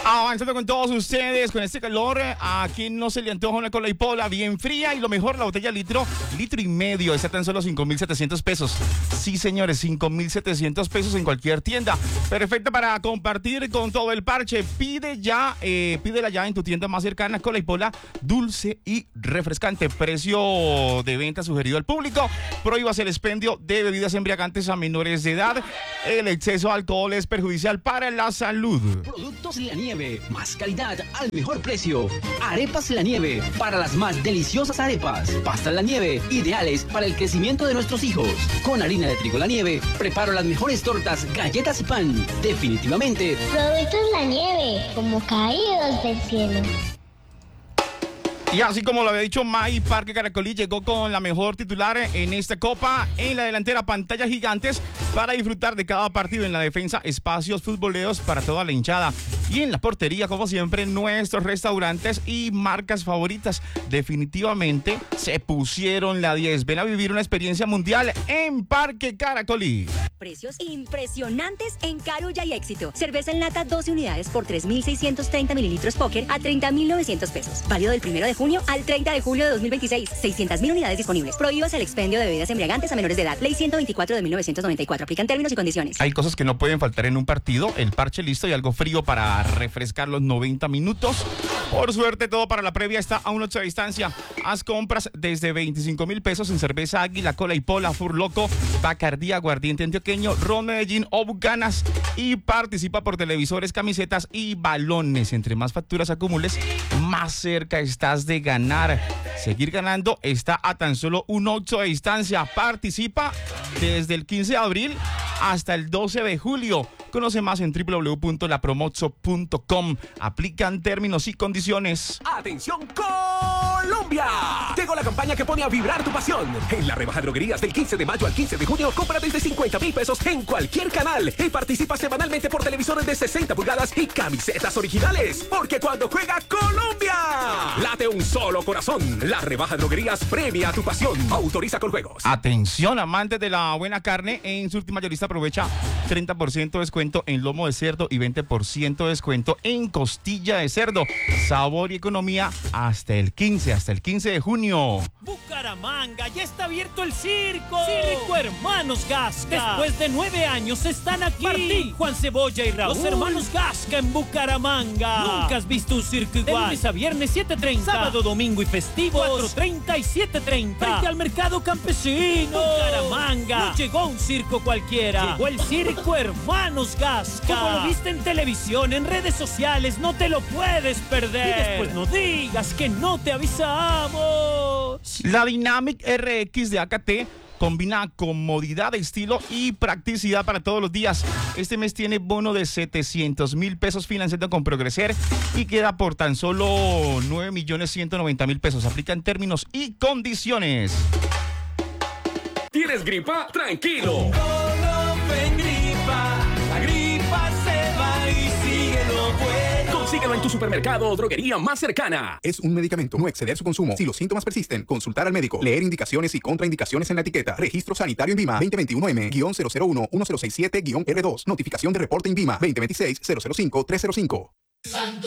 Avanzando con todos ustedes, con este calor, a quien no se le antoja una cola y pola bien fría y lo mejor, la botella litro y medio, está tan solo 5,700 pesos. Sí, señores, 5,700 pesos en cualquier tienda. Perfecta para compartir con todo el parche. Pídela ya en tu tienda más cercana, cola y pola, dulce y refrescante. Precio de venta sugerido al público. Prohíbase el expendio de bebidas embriagantes a menores de edad. El exceso de alcohol es perjudicial para la salud. Productos La Nieve, más calidad al mejor precio. Arepas La Nieve, para las más deliciosas arepas. Pastas La Nieve, ideales para el crecimiento de nuestros hijos. Con harina de trigo La Nieve, preparo las mejores tortas, galletas y pan. Definitivamente. Productos La Nieve, como caídos del cielo. Y así como lo había dicho May, Parque Caracolí llegó con la mejor titular en esta copa. En la delantera, pantallas gigantes para disfrutar de cada partido. En la defensa, espacios futboleros para toda la hinchada. Y en la portería, como siempre, nuestros restaurantes y marcas favoritas. Definitivamente se pusieron la 10. Ven a vivir una experiencia mundial en Parque Caracolí. Precios impresionantes en Carulla y Éxito. Cerveza en lata 12 unidades por 3,630 mililitros Póker a 30,900 pesos. Válido del 1 de junio al 30 de julio de 2026. 600,000 unidades disponibles. Prohíbas el expendio de bebidas embriagantes a menores de edad. Ley 124 de 1994. Aplican términos y condiciones. Hay cosas que no pueden faltar en un partido. El parche listo y algo frío para refrescar los 90 minutos. Por suerte, todo para la previa está a un 8 de distancia. Haz compras desde 25,000 pesos en cerveza Águila, Cola y Pola, Furloco, Bacardí, Aguardiente Antioqueño, Ron Medellín o Bucanas. Y participa por televisores, camisetas y balones. Entre más facturas acumules, más cerca estás de ganar. Seguir ganando está a tan solo un 8 de distancia. Participa desde el 15 de abril hasta el 12 de julio. Conoce más en www.lapromozzo.com. Aplican términos y condiciones. ¡Atención, Colombia! Llegó la campaña que pone a vibrar tu pasión. En la rebaja droguerías del 15 de mayo al 15 de junio, compra desde 50,000 pesos en cualquier canal y participa semanalmente por televisores de 60 pulgadas y camisetas originales. Porque cuando juega Colombia, late un solo corazón. La rebaja droguerías premia tu pasión. Autoriza con juegos. Atención, amantes de la buena carne. En Surti Mayorista aprovecha 30% de descuento en lomo de cerdo y 20% de descuento en costilla de cerdo. Sabor y economía hasta el 15 de junio. Bucaramanga, ya está abierto el circo. Circo Hermanos Gasca. Después de 9 años están aquí. Martín, Juan Cebolla y Raúl. Los hermanos Gasca en Bucaramanga. Nunca has visto un circo igual. De lunes a viernes 7:30. Sábado, domingo y festivos 4:30 y 7:30. Frente al mercado campesino. Bucaramanga. No llegó un circo cualquiera. Llegó el Circo Hermanos Gasca. Como lo viste en televisión, en redes sociales, no te lo puedes perder. Y después no digas que no te avisamos. La Dynamic RX de AKT combina comodidad, estilo y practicidad para todos los días. Este mes tiene bono de 700,000 pesos financiando con Progreser y queda por tan solo 9,190,000 pesos. Aplican términos y condiciones. ¿Tienes gripa? ¡Tranquilo! La gripa se va y síguelo bueno. Consíguelo en tu supermercado o droguería más cercana. Es un medicamento. No exceder su consumo. Si los síntomas persisten, consultar al médico. Leer indicaciones y contraindicaciones en la etiqueta. Registro sanitario INVIMA 2021M-001-1067-R2. Notificación de reporte INVIMA 2026-005-305.